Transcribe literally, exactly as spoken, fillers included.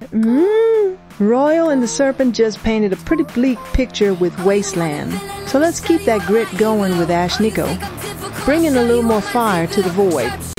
Mmm. Royal and the Serpent just painted a pretty bleak picture with Wasteland. So let's keep that grit going with Ashnikko, bringing a little more fire to the void.